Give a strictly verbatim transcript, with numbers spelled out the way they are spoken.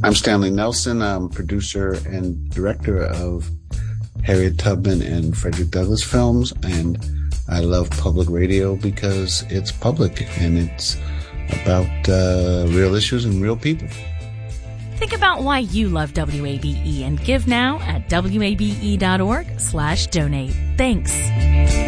I'm Stanley Nelson. I'm producer and director of Harriet Tubman and Frederick Douglass films, and I love public radio because it's public and it's about uh, real issues and real people. Think about why you love W A B E and give now at W A B E dot org slash donate. Thanks.